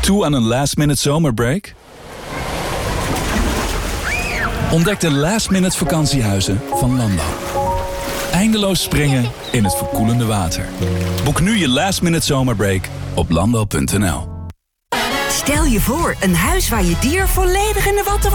Toe aan een last-minute zomerbreak? Ontdek de last-minute vakantiehuizen van Landal. Eindeloos springen in het verkoelende water. Boek nu je last-minute zomerbreak op landal.nl. Stel je voor, een huis waar je dier volledig in de watten